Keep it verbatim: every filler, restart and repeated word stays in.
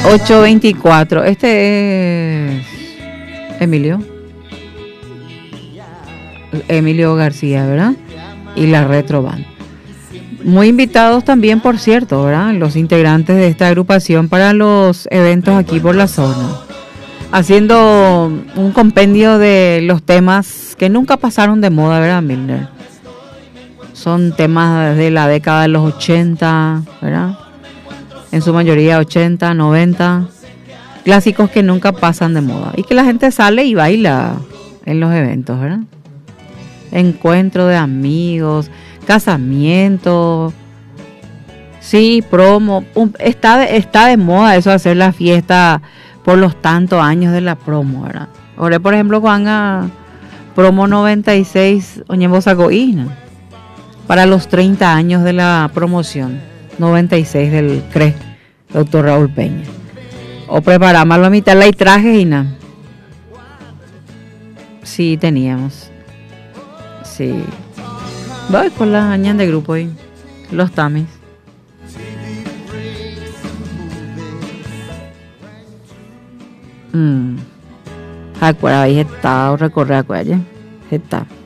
ocho veinticuatro. Este es Emilio. Emilio García, ¿verdad? Y la Retro Band. Muy invitados también, por cierto, ¿verdad? Los integrantes de esta agrupación para los eventos aquí por la zona. Haciendo un compendio de los temas que nunca pasaron de moda, ¿verdad, Milner? Son temas de la década de los ochenta, ¿verdad? En su mayoría ochenta, noventa. Clásicos que nunca pasan de moda. Y que la gente sale y baila en los eventos, ¿verdad? Encuentro de amigos, casamiento, sí, promo. Está de, está de moda eso de hacer la fiesta por los tantos años de la promo, ¿verdad? Ahora, por ejemplo, Juanga, promo noventa y seis, Oñembo Sacoína, para los treinta años de la promoción, noventa y seis del C R E, doctor Raúl Peña. O preparamos a la mitad la y traje, Ina. Sí, teníamos. Sí. Voy con las añas de grupo hoy. Los tamis. Mm. Acuerda, ahí está, recorrer acuerda. Está.